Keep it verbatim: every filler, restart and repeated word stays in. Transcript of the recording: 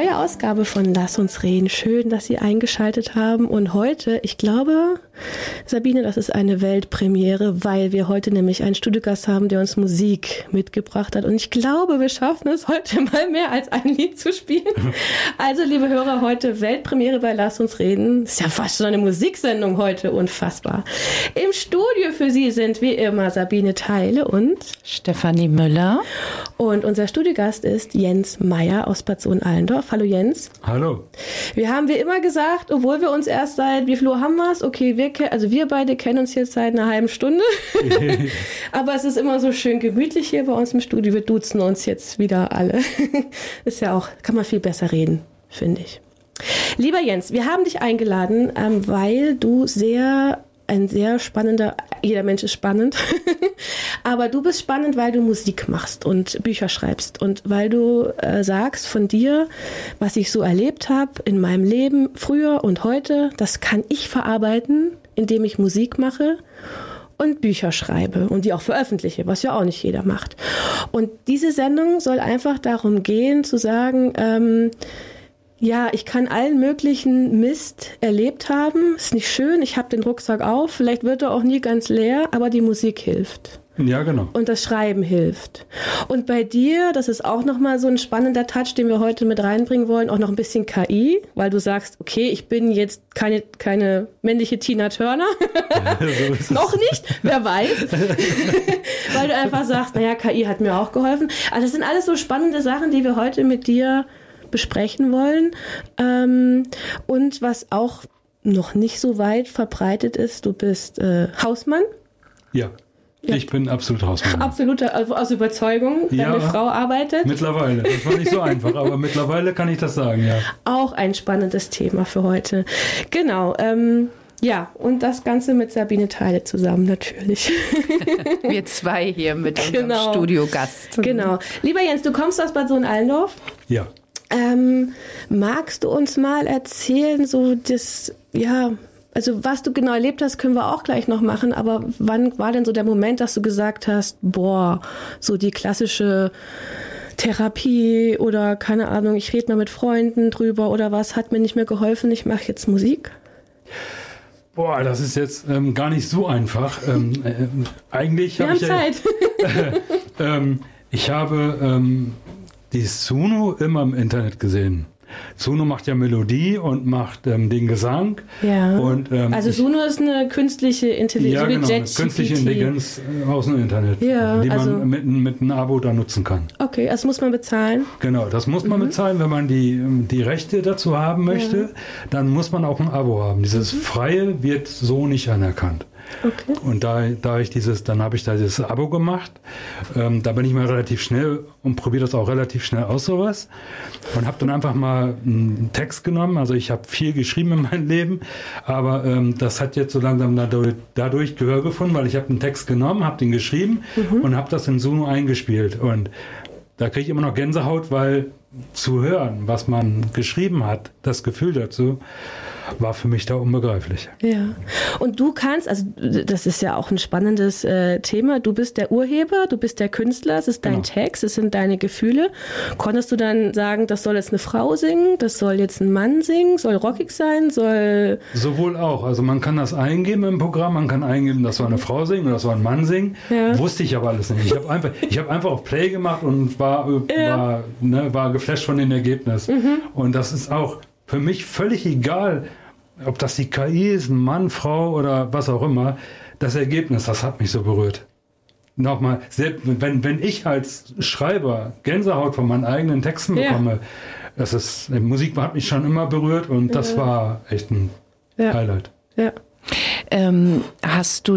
neue Ausgabe von Lass uns reden. Schön, dass Sie eingeschaltet haben. Und heute, ich glaube, Sabine, das ist eine Weltpremiere, weil wir heute nämlich einen Studiogast haben, der uns Musik mitgebracht hat. Und ich glaube, wir schaffen es heute mal mehr als ein Lied zu spielen. Also, liebe Hörer, heute Weltpremiere bei Lass uns reden. Ist ja fast schon eine Musiksendung heute, unfassbar. Im Studio für Sie sind wie immer Sabine Theile und Stefanie Müller. Und unser Studiogast ist Jens Meyer aus Bad Sohn-Allendorf. Hallo Jens. Hallo. Wir haben wie immer gesagt, obwohl wir uns erst seit, wie viel Uhr haben wir es? Okay, wir, also wir beide kennen uns jetzt seit einer halben Stunde. Aber es ist immer so schön gemütlich hier bei uns im Studio. Wir duzen uns jetzt wieder alle. Ist ja auch, kann man viel besser reden, finde ich. Lieber Jens, wir haben dich eingeladen, ähm, weil du sehr... ein sehr spannender, jeder Mensch ist spannend, aber du bist spannend, weil du Musik machst und Bücher schreibst und weil du äh, sagst von dir, was ich so erlebt habe in meinem Leben früher und heute, das kann ich verarbeiten, indem ich Musik mache und Bücher schreibe und die auch veröffentliche, was ja auch nicht jeder macht. Und diese Sendung soll einfach darum gehen, zu sagen, ähm, ja, ich kann allen möglichen Mist erlebt haben. Ist nicht schön, ich habe den Rucksack auf. Vielleicht wird er auch nie ganz leer, aber die Musik hilft. Ja, genau. Und das Schreiben hilft. Und bei dir, das ist auch nochmal so ein spannender Touch, den wir heute mit reinbringen wollen, auch noch ein bisschen K I, weil du sagst, okay, ich bin jetzt keine, keine männliche Tina Turner. Ja, so noch nicht, wer weiß. Weil du einfach sagst, naja, K I hat mir auch geholfen. Also das sind alles so spannende Sachen, die wir heute mit dir besprechen wollen. Ähm, und was auch noch nicht so weit verbreitet ist, du bist äh, Hausmann. Ja, ja, ich bin absolut Hausmann. Absolut, also aus Überzeugung. Deine ja, Frau arbeitet. Mittlerweile, das war nicht so einfach, aber mittlerweile kann ich das sagen, ja. Auch ein spannendes Thema für heute. Genau, ähm, ja, und das Ganze mit Sabine Theile zusammen natürlich. Wir zwei hier mit unserem genau. Studiogast. Genau. Lieber Jens, du kommst aus Bad Sohn-Allendorf? Ja. Ähm, magst du uns mal erzählen, so das, ja, also was du genau erlebt hast, können wir auch gleich noch machen, aber wann war denn so der Moment, dass du gesagt hast, boah, so die klassische Therapie oder keine Ahnung, ich rede mal mit Freunden drüber oder was, hat mir nicht mehr geholfen, ich mache jetzt Musik? Boah, das ist jetzt ähm, gar nicht so einfach. Ähm, äh, eigentlich wir hab haben Zeit. Ich, äh, ähm, ich habe ähm, die Suno immer im Internet gesehen. Suno macht ja Melodie und macht ähm, den Gesang. Ja. Und, ähm, also Suno ist eine künstliche Intelligenz. Ja, so wie genau, eine künstliche Intelligenz aus dem Internet, ja, die also, man mit, mit einem Abo da nutzen kann. Okay, das muss man bezahlen. Genau, das muss man mhm. bezahlen, wenn man die, die Rechte dazu haben möchte. Ja. Dann muss man auch ein Abo haben. Dieses mhm. Freie wird so nicht anerkannt. Okay. Und da, da ich dieses, dann habe ich da dieses Abo gemacht. Ähm, da bin ich mal relativ schnell und probiere das auch relativ schnell aus, sowas. Und habe dann einfach mal einen Text genommen. Also ich habe viel geschrieben in meinem Leben, aber ähm, das hat jetzt so langsam dadurch, dadurch Gehör gefunden, weil ich habe einen Text genommen, habe den geschrieben mhm. und habe das in Suno eingespielt. Und da kriege ich immer noch Gänsehaut, weil zu hören, was man geschrieben hat, das Gefühl dazu, war für mich da unbegreiflich. Ja. Und du kannst, also das ist ja auch ein spannendes äh, Thema, du bist der Urheber, du bist der Künstler, es ist dein genau. Text, es sind deine Gefühle. Konntest du dann sagen, das soll jetzt eine Frau singen, das soll jetzt ein Mann singen, soll rockig sein, soll... Sowohl auch, also man kann das eingeben im Programm, man kann eingeben, das soll eine Frau singen oder das soll ein Mann singen, ja. Wusste ich aber alles nicht. Ich habe einfach, ich hab einfach auf Play gemacht und war, ja. war, ne, war geflasht von dem Ergebnis. Mhm. Und das ist auch für mich völlig egal, ob das die K I ist, ein Mann, Frau oder was auch immer. Das Ergebnis, das hat mich so berührt. Nochmal, selbst wenn, wenn ich als Schreiber Gänsehaut von meinen eigenen Texten ja. bekomme, das ist, Musik hat mich schon immer berührt und das ja. war echt ein ja. Highlight. Ja. Ähm, hast du